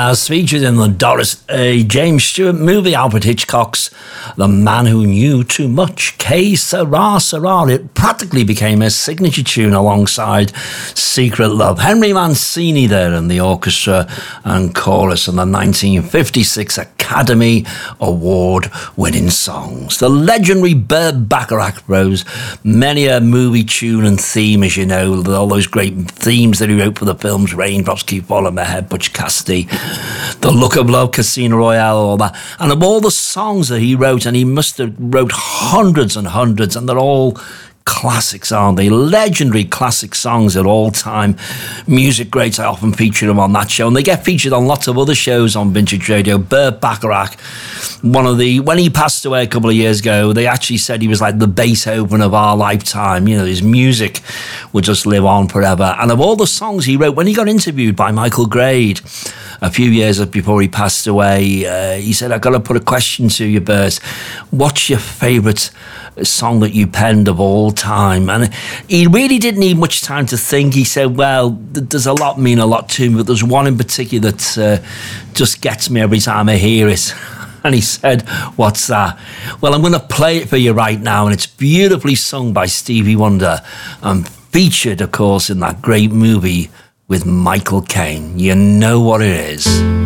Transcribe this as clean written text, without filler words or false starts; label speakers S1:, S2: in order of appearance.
S1: As featured in the Doris A. James Stewart movie, Alfred Hitchcock's The Man Who Knew Too Much, Que Sera Sera. It practically became a signature tune alongside Secret Love. Henry Mancini there in the orchestra and chorus in the 1956 Academy Award winning songs. The legendary Burt Bacharach wrote many a movie tune and theme, as you know, all those great themes that he wrote for the films Raindrops Keep Falling My Head, Butch Cassidy, The Look of Love, Casino Royale, all that. And of all the songs that he wrote, and he must have wrote hundreds and hundreds, and they're all classics, aren't they? Legendary classic songs at all time. Music greats, I often feature them on that show, and they get featured on lots of other shows on Vintage Radio. Burt Bacharach, when he passed away a couple of years ago, they actually said he was like the Beethoven of our lifetime. You know, his music would just live on forever. And of all the songs he wrote, when he got interviewed by Michael Grade a few years before he passed away, he said, I've got to put a question to you, Burt. What's your favourite song that you penned of all time? And he really didn't need much time to think. He said, well, there's a lot mean a lot to me, but there's one in particular that just gets me every time I hear it. And he said, what's that? Well, I'm going to play it for you right now, and it's beautifully sung by Stevie Wonder and featured, of course, in that great movie with Michael Caine. You know what it is.